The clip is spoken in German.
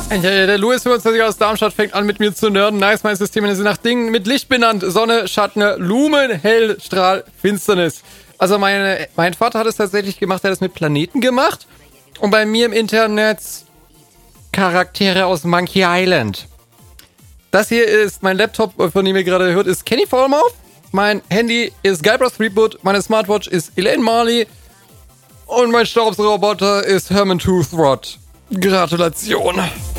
Der Louis 25 aus Darmstadt fängt an mit mir zu nerden. Nice, mein System sind nach Dingen mit Licht benannt. Sonne, Schatten, Lumen, Hell, Strahl, Finsternis. Also mein Vater hat es tatsächlich gemacht, er hat es mit Planeten gemacht. Und bei mir im Internet Charaktere aus Monkey Island. Das hier ist mein Laptop, von dem ihr gerade hört, ist Kenny Fallmouth. Mein Handy ist Guybrush Threepwood. Meine Smartwatch ist Elaine Marley. Und mein Staubsaugerroboter ist Herman Toothrod. Gratulation.